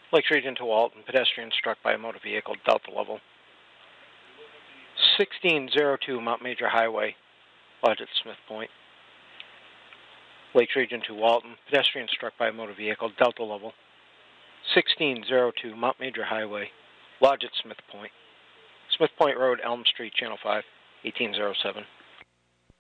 Lakes region to Walton, pedestrian struck by a motor vehicle, Delta level. 1602 Mount Major Highway, lodge at Smith Point. Lakes region to Walton, pedestrian struck by a motor vehicle, Delta level. 1602 Mount Major Highway, lodge at Smith Point. Smith Point Road, Elm Street, Channel 5, 1807.